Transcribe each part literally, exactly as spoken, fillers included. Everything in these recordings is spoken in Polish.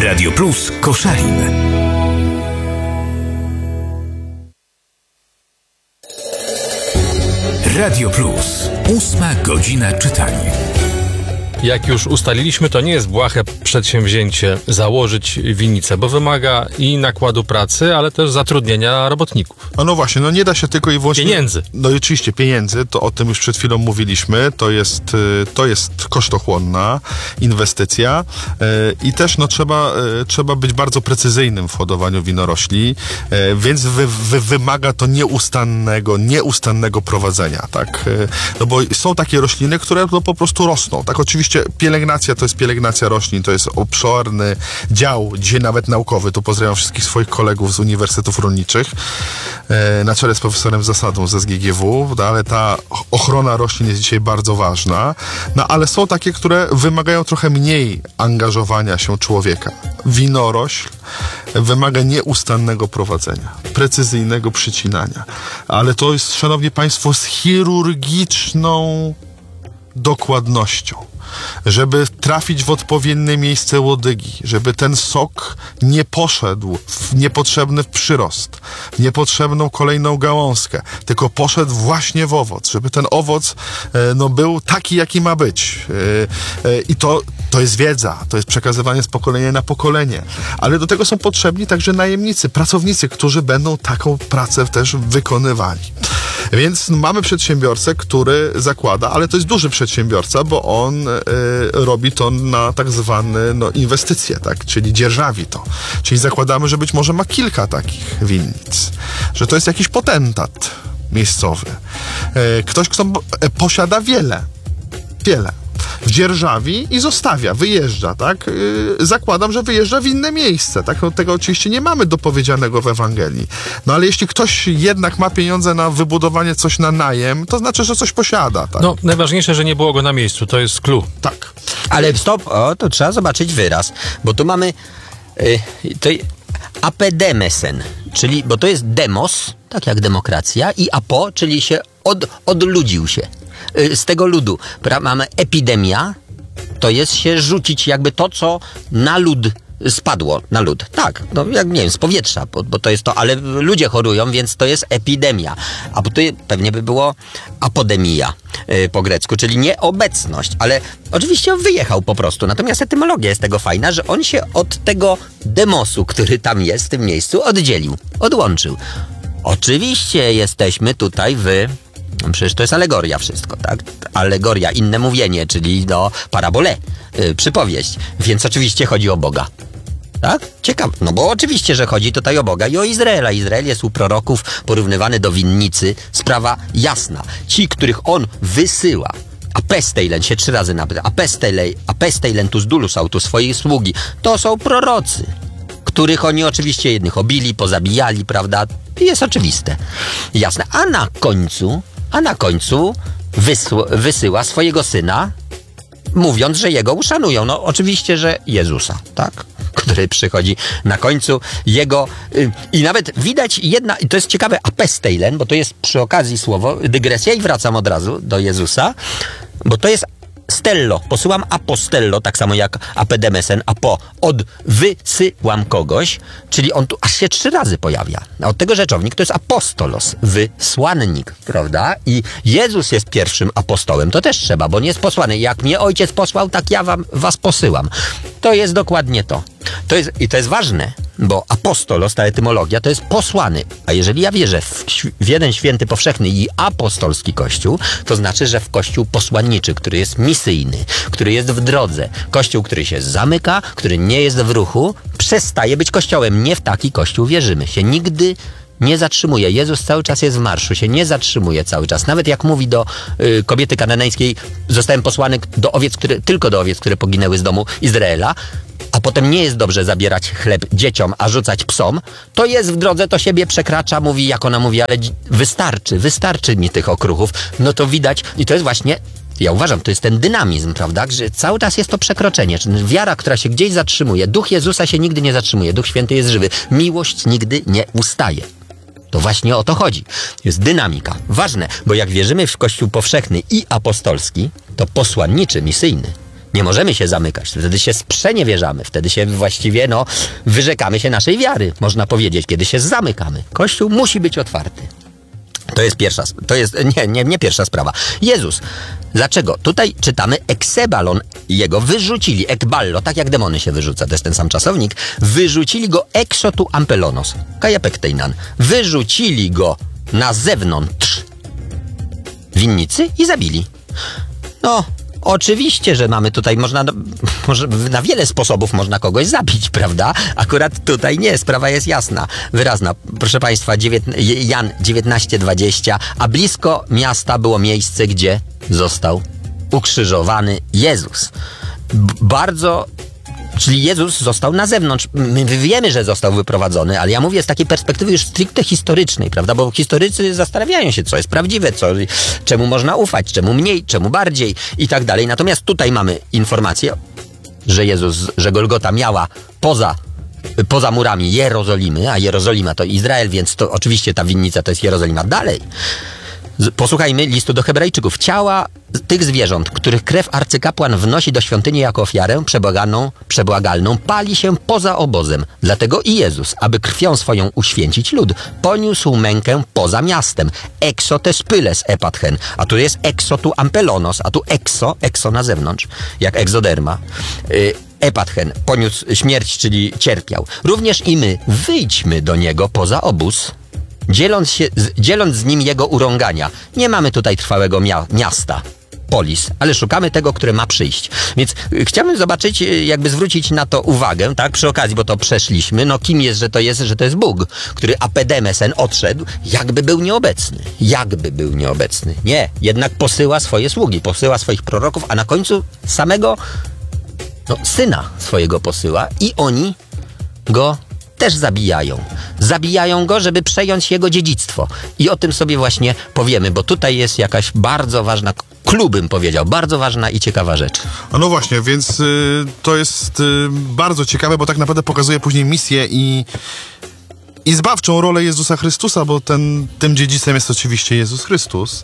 Radio Plus Koszalin. Radio Plus. Ósma godzina czytania. Jak już ustaliliśmy, to nie jest błahe przedsięwzięcie założyć winnicę, bo wymaga i nakładu pracy, ale też zatrudnienia robotników. A no właśnie, no nie da się tylko i wyłącznie... Pieniędzy. No i oczywiście pieniędzy, to o tym już przed chwilą mówiliśmy, to jest, to jest kosztochłonna inwestycja i też no trzeba, trzeba być bardzo precyzyjnym w hodowaniu winorośli, więc wy, wy, wymaga to nieustannego, nieustannego prowadzenia, tak? No bo są takie rośliny, które no po prostu rosną, tak? Oczywiście pielęgnacja to jest pielęgnacja roślin, to jest obszerny dział, dzisiaj nawet naukowy. Tu pozdrawiam wszystkich swoich kolegów z uniwersytetów rolniczych, e, na czele z profesorem Zasadą z S G G W, no, ale ta ochrona roślin jest dzisiaj bardzo ważna. No ale są takie, które wymagają trochę mniej angażowania się człowieka. Winorośl wymaga nieustannego prowadzenia, precyzyjnego przycinania. Ale to jest, szanowni państwo, z chirurgiczną dokładnością, żeby trafić w odpowiednie miejsce łodygi, żeby ten sok nie poszedł w niepotrzebny przyrost, w niepotrzebną kolejną gałązkę, tylko poszedł właśnie w owoc, żeby ten owoc no, był taki, jaki ma być. I to, to jest wiedza, to jest przekazywanie z pokolenia na pokolenie. Ale do tego są potrzebni także najemnicy, pracownicy, którzy będą taką pracę też wykonywali. Więc mamy przedsiębiorcę, który zakłada, ale to jest duży przedsiębiorca, bo on y, robi to na tak zwane no, inwestycje, tak? Czyli dzierżawi to. Czyli zakładamy, że być może ma kilka takich winnic, że to jest jakiś potentat miejscowy. Y, ktoś, kto posiada wiele, wiele. Dzierżawi i zostawia, wyjeżdża, tak? Yy, zakładam, że wyjeżdża w inne miejsce, tak? No, tego oczywiście nie mamy dopowiedzianego w Ewangelii. No ale jeśli ktoś jednak ma pieniądze na wybudowanie coś na najem, to znaczy, że coś posiada, tak? No, najważniejsze, że nie było go na miejscu, to jest clue. Tak. Ale stop, o, to trzeba zobaczyć wyraz, bo tu mamy yy, to apedemesen, czyli, bo to jest demos, tak jak demokracja, i apo, czyli się od, odludził się. Z tego ludu. Pra, mamy epidemia, to jest się rzucić jakby to, co na lud spadło, na lud. Tak, no jak nie wiem, z powietrza, bo, bo to jest to, ale ludzie chorują, więc to jest epidemia. A to pewnie by było apodemia yy, po grecku, czyli nieobecność, ale oczywiście on wyjechał po prostu. Natomiast etymologia jest tego fajna, że on się od tego demosu, który tam jest w tym miejscu, oddzielił, odłączył. Oczywiście jesteśmy tutaj w... Przecież to jest alegoria wszystko, tak? Alegoria, inne mówienie, czyli no, parabole, yy, przypowieść. Więc oczywiście chodzi o Boga. Tak? Ciekawe. No bo oczywiście, że chodzi tutaj o Boga i o Izraela. Izrael jest u proroków porównywany do winnicy. Sprawa jasna. Ci, których on wysyła, apesteilen się trzy razy napyta, apesteilen, apesteilen tus dulus autus swojej sługi, to są prorocy, których oni oczywiście jednych obili, pozabijali, prawda? Jest oczywiste. Jasne. A na końcu A na końcu wysł, wysyła swojego syna, mówiąc, że jego uszanują. No oczywiście, że Jezusa, tak? Który przychodzi na końcu jego... Yy, I nawet widać jedna... I to jest ciekawe, apesteilen, bo to jest przy okazji słowo, dygresja i wracam od razu do Jezusa, bo to jest stello, posyłam apostello, tak samo jak apedemesen, apo, od wysyłam kogoś, czyli on tu aż się trzy razy pojawia. A od tego rzeczownik to jest apostolos, wysłannik, prawda? I Jezus jest pierwszym apostołem, to też trzeba, bo nie jest posłany. Jak mnie ojciec posłał, tak ja wam, was posyłam. To jest dokładnie to. To jest, i to jest ważne, bo apostolos, ta etymologia, to jest posłany. A jeżeli ja wierzę w, w jeden święty powszechny i apostolski kościół, to znaczy, że w kościół posłanniczy, który jest misyjny, który jest w drodze, kościół, który się zamyka, który nie jest w ruchu, przestaje być kościołem. Nie w taki kościół wierzymy. Się nigdy nie zatrzymuje. Jezus cały czas jest w marszu, się nie zatrzymuje cały czas. Nawet jak mówi do y, kobiety kananejskiej, zostałem posłany do owiec, które, tylko do owiec, które poginęły z domu Izraela, a potem nie jest dobrze zabierać chleb dzieciom, a rzucać psom, to jest w drodze, to siebie przekracza, mówi, jak ona mówi, ale wystarczy, wystarczy mi tych okruchów. No to widać i to jest właśnie, ja uważam, to jest ten dynamizm, prawda, że cały czas jest to przekroczenie, czyli wiara, która się gdzieś zatrzymuje. Duch Jezusa się nigdy nie zatrzymuje, Duch Święty jest żywy. Miłość nigdy nie ustaje. To właśnie o to chodzi. Jest dynamika. Ważne, bo jak wierzymy w Kościół powszechny i apostolski, to posłanniczy, misyjny, Nie możemy się zamykać, wtedy się sprzeniewierzamy, wtedy się właściwie, no, wyrzekamy się naszej wiary, można powiedzieć, kiedy się zamykamy. Kościół musi być otwarty. To jest pierwsza, to jest, nie, nie, nie pierwsza sprawa. Jezus. Dlaczego? Tutaj czytamy eksebalon, jego wyrzucili, ekballo, tak jak demony się wyrzuca, to jest ten sam czasownik, wyrzucili go exotu ampelonos, kajapekteinan, wyrzucili go na zewnątrz winnicy i zabili. No, oczywiście, że mamy tutaj, można, może na wiele sposobów można kogoś zabić, prawda? Akurat tutaj nie, sprawa jest jasna, wyrazna. Proszę Państwa, Jan dziewiętnaście dwadzieścia, a blisko miasta było miejsce, gdzie został ukrzyżowany Jezus. B- bardzo... Czyli Jezus został na zewnątrz. My wiemy, że został wyprowadzony, ale ja mówię z takiej perspektywy już stricte historycznej, prawda? Bo historycy zastanawiają się, co jest prawdziwe, co, czemu można ufać, czemu mniej, czemu bardziej i tak dalej. Natomiast tutaj mamy informację, że Jezus, że Golgota miała poza, poza murami Jerozolimy, a Jerozolima to Izrael, więc to oczywiście ta winnica to jest Jerozolima. Dalej. Posłuchajmy listu do Hebrajczyków. Ciała tych zwierząt, których krew arcykapłan wnosi do świątyni jako ofiarę przebłagalną, przebłagalną, pali się poza obozem. Dlatego i Jezus, aby krwią swoją uświęcić lud, poniósł mękę poza miastem. Exo tes pyles epatchen. A tu jest exo tu ampelonos, a tu exo, exo na zewnątrz, jak egzoderma. Yy, epatchen, poniósł śmierć, czyli cierpiał. Również i my wyjdźmy do niego poza obóz, Dzieląc, się, dzieląc z nim jego urągania. Nie mamy tutaj trwałego mia- miasta, polis, ale szukamy tego, które ma przyjść. Więc y, chciałbym zobaczyć, y, jakby zwrócić na to uwagę, tak, przy okazji, bo to przeszliśmy, no kim jest, że to jest, że to jest Bóg, który apedemesen odszedł, jakby był nieobecny. Jakby był nieobecny. Nie, jednak posyła swoje sługi, posyła swoich proroków, a na końcu samego, no, syna swojego posyła i oni go też zabijają. Zabijają go, żeby przejąć jego dziedzictwo. I o tym sobie właśnie powiemy, bo tutaj jest jakaś bardzo ważna, klubym powiedział, bardzo ważna i ciekawa rzecz. A no właśnie, więc y, to jest y, bardzo ciekawe, bo tak naprawdę pokazuje później misję i, i zbawczą rolę Jezusa Chrystusa, bo ten, tym dziedzicem jest oczywiście Jezus Chrystus.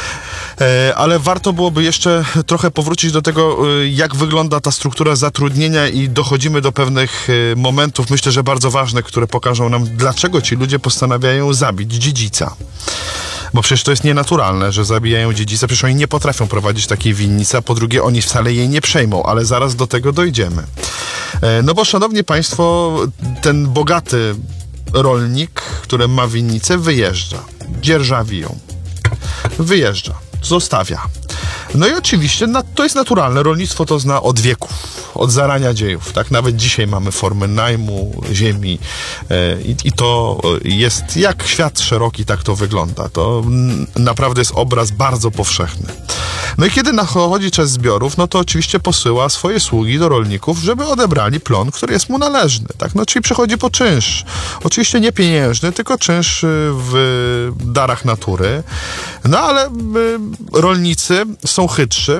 Ale warto byłoby jeszcze trochę powrócić do tego, jak wygląda ta struktura zatrudnienia i dochodzimy do pewnych momentów, myślę, że bardzo ważnych, które pokażą nam, dlaczego ci ludzie postanawiają zabić dziedzica. Bo przecież to jest nienaturalne, że zabijają dziedzica, przecież oni nie potrafią prowadzić takiej winnicy, a po drugie oni wcale jej nie przejmą, ale zaraz do tego dojdziemy. No bo, szanowni państwo, ten bogaty rolnik, który ma winnicę, wyjeżdża, dzierżawi ją, wyjeżdża. Zostawia. No i oczywiście na, to jest naturalne. Rolnictwo to zna od wieków, od zarania dziejów. Tak? Nawet dzisiaj mamy formy najmu ziemi e, i, i to jest, jak świat szeroki, tak to wygląda. To m, naprawdę jest obraz bardzo powszechny. No i kiedy nadchodzi czas zbiorów, no to oczywiście posyła swoje sługi do rolników, żeby odebrali plon, który jest mu należny. Tak? No, czyli przechodzi po czynsz. Oczywiście nie pieniężny, tylko czynsz w darach natury. No ale y, rolnicy są chytrzy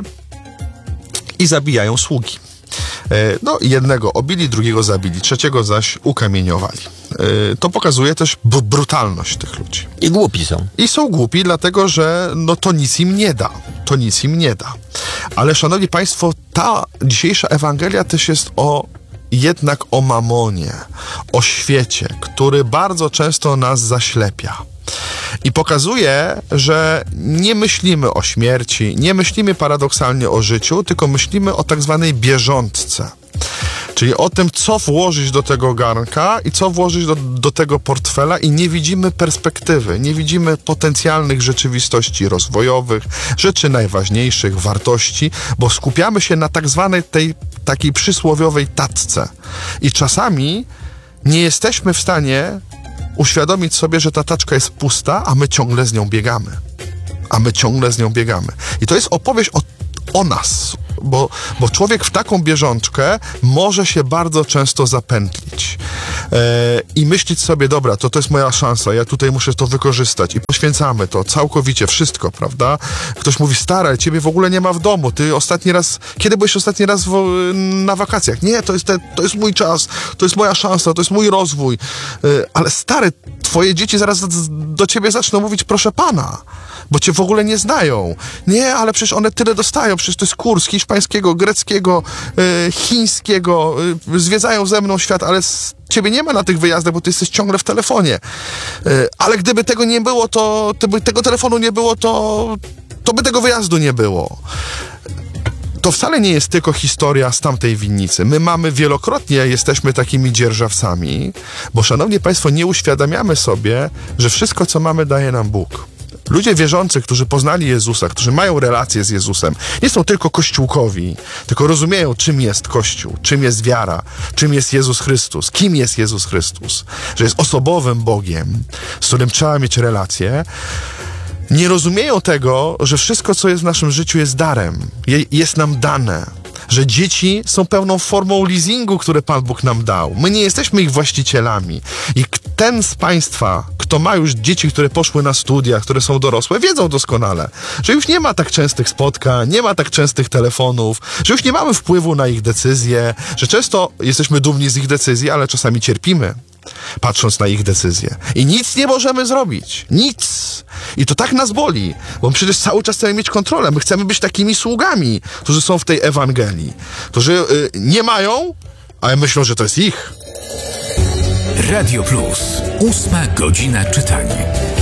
i zabijają sługi. No, jednego obili, drugiego zabili, trzeciego zaś ukamieniowali. To pokazuje też b- brutalność tych ludzi. I głupi są. I są głupi, dlatego że no, to nic im nie da. To nic im nie da. Ale, szanowni państwo, ta dzisiejsza Ewangelia też jest o jednak o mamonie, o świecie, który bardzo często nas zaślepia. I pokazuje, że nie myślimy o śmierci, nie myślimy paradoksalnie o życiu, tylko myślimy o tak zwanej bieżątce. Czyli o tym, co włożyć do tego garnka i co włożyć do, do tego portfela i nie widzimy perspektywy, nie widzimy potencjalnych rzeczywistości rozwojowych, rzeczy najważniejszych, wartości, bo skupiamy się na tak zwanej tej takiej przysłowiowej tacce. I czasami nie jesteśmy w stanie uświadomić sobie, że ta taczka jest pusta, a my ciągle z nią biegamy. A my ciągle z nią biegamy. I to jest opowieść o, o nas, bo, bo człowiek w taką bieżączkę może się bardzo często zapętlić e, i myśleć sobie, dobra, to to jest moja szansa, ja tutaj muszę to wykorzystać i poświęcamy to całkowicie, wszystko, prawda? Ktoś mówi, stary, ciebie w ogóle nie ma w domu, ty ostatni raz, kiedy byłeś ostatni raz w, na wakacjach? Nie, to jest, te, to jest mój czas, to jest moja szansa, to jest mój rozwój, e, ale stary, twoje dzieci zaraz do ciebie zaczną mówić, proszę pana, bo cię w ogóle nie znają. Nie, ale przecież one tyle dostają, przecież to jest kurs hiszpańskiego, greckiego, y, chińskiego, y, zwiedzają ze mną świat, ale z ciebie nie ma na tych wyjazdach, bo ty jesteś ciągle w telefonie. Y, ale gdyby tego nie było, to gdyby tego telefonu nie było, to, to by tego wyjazdu nie było. To wcale nie jest tylko historia z tamtej winnicy. My mamy wielokrotnie, jesteśmy takimi dzierżawcami, bo, szanowni państwo, nie uświadamiamy sobie, że wszystko, co mamy, daje nam Bóg. Ludzie wierzący, którzy poznali Jezusa, którzy mają relacje z Jezusem, nie są tylko kościółkowi, tylko rozumieją, czym jest Kościół, czym jest wiara, czym jest Jezus Chrystus, kim jest Jezus Chrystus, że jest osobowym Bogiem, z którym trzeba mieć relacje. Nie rozumieją tego, że wszystko, co jest w naszym życiu, jest darem, je, jest nam dane, że dzieci są pełną formą leasingu, które Pan Bóg nam dał. My nie jesteśmy ich właścicielami. I ten z państwa, kto ma już dzieci, które poszły na studia, które są dorosłe, wiedzą doskonale, że już nie ma tak częstych spotkań, nie ma tak częstych telefonów, że już nie mamy wpływu na ich decyzje, że często jesteśmy dumni z ich decyzji, ale czasami cierpimy, patrząc na ich decyzje. I nic nie możemy zrobić. Nic. I to tak nas boli, bo przecież cały czas chcemy mieć kontrolę. My chcemy być takimi sługami, którzy są w tej Ewangelii. Którzy y, nie mają, ale myślą, że to jest ich. Radio Plus. Ósma godzina czytania.